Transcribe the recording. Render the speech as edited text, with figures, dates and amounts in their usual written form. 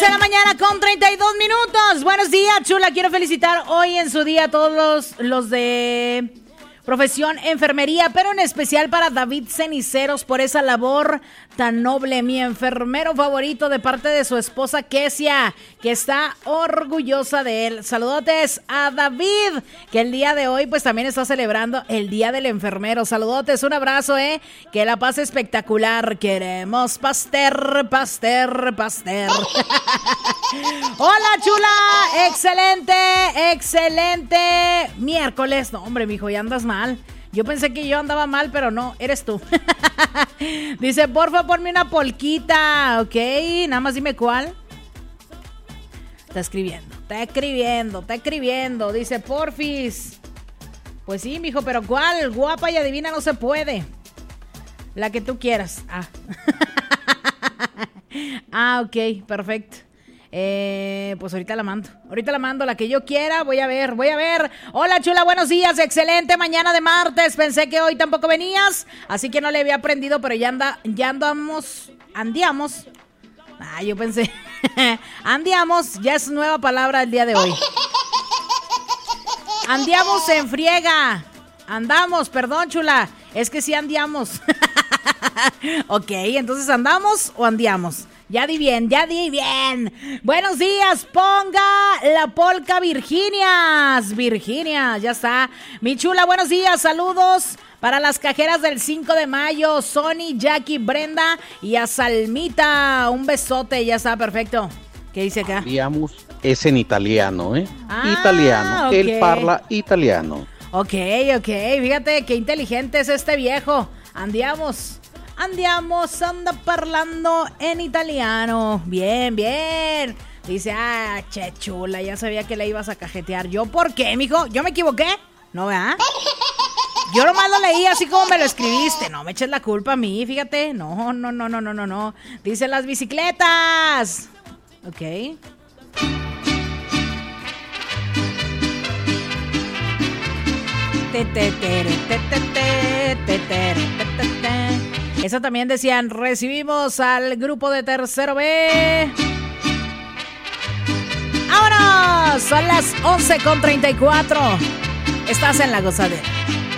de la mañana con 32 minutos. Buenos días, chula. Quiero felicitar hoy en su día a todos los de profesión enfermería, pero en especial para David Ceniceros por esa labor tan noble, mi enfermero favorito, de parte de su esposa Kesia, que está orgullosa de él. Saludotes a David, que el día de hoy pues también está celebrando el Día del Enfermero. Saludotes, un abrazo, que la pase espectacular. Queremos pastel. Hola, chula, excelente miércoles. No, hombre, mijo, ya andas mal. Yo pensé que yo andaba mal, pero no, eres tú. Dice, porfa, ponme una polquita, ¿ok? Nada más dime cuál. Está escribiendo. Dice, porfis. Pues sí, mijo, pero ¿cuál? Guapa y adivina no se puede. La que tú quieras. Ok, perfecto. Pues ahorita la mando, la que yo quiera. Voy a ver. Hola, chula, buenos días, excelente mañana de martes. Pensé que hoy tampoco venías, así que no le había aprendido, pero ya andiamos. Yo pensé, andiamos, ya es nueva palabra el día de hoy. Andiamos en friega. Andamos, perdón, chula, es que sí andiamos. Ok, entonces, ¿andamos o andiamos? Ya di bien. Buenos días, ponga la polca Virginia, ya está. Mi chula, buenos días, saludos para las cajeras del 5 de mayo, Sony, Jackie, Brenda y a Salmita. Un besote, ya está, perfecto. ¿Qué dice acá? Digamos, es en italiano, italiano, okay. Él parla italiano. Ok, fíjate qué inteligente es este viejo. Andiamo, anda parlando en italiano. Bien. Dice, che chula, ya sabía que la ibas a cajetear. ¿Yo por qué, mijo? ¿Yo me equivoqué? ¿No, verdad? Yo nomás lo leí así como me lo escribiste. No me eches la culpa a mí, fíjate. No. Dice, las bicicletas. Ok. Eso también decían, recibimos al grupo de tercero B. ¡Vámonos! Son las 11:34. Estás en La Gozadera.